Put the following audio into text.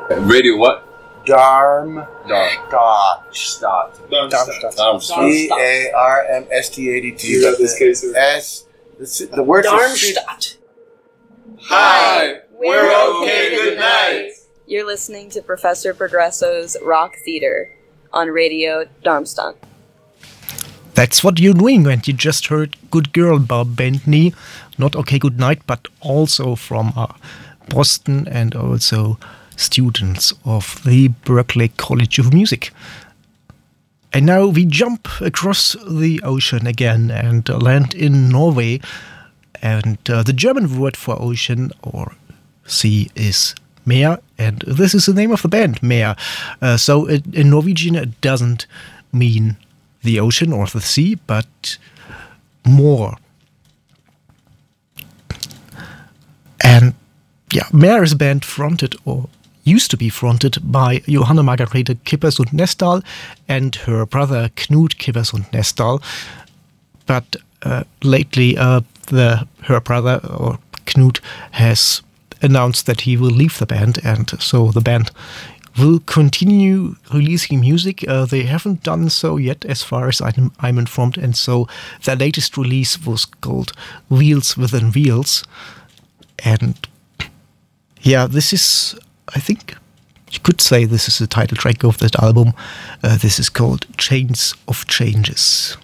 Radio what? Darmstadt. Darmstadt. D-A-R-M-S-T-A-D-T. You got this, Casey. S. The word for Darmstadt. Hi, we're okay, good night. You're listening to Professor Progresso's Rock Theater on Radio Darmstadt. That's what you're doing when you just heard Good Girl by Bend Knee. Not Okay Good Night, but also from Boston and also students of the Berklee College of Music. And now we jump across the ocean again and land in Norway. And the German word for ocean or sea is Meer, and this is the name of the band, Meer. So in Norwegian it doesn't mean the ocean or the sea, but more. And yeah, Meer is a band fronted or used to be fronted by Johanna Margarete Kippersund Nesdal and her brother Knut Kippersund Nesdal. But lately her brother or Knut has announced that he will leave the band, and so the band will continue releasing music. They haven't done so yet, as far as I'm informed, and so their latest release was called Wheels Within Wheels. And yeah, this is, I think you could say this is the title track of that album. This is called Chains of Changes.